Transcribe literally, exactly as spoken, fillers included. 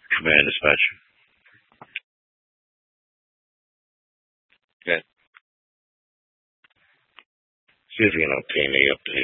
Command dispatcher. Okay. See if you can obtain a update.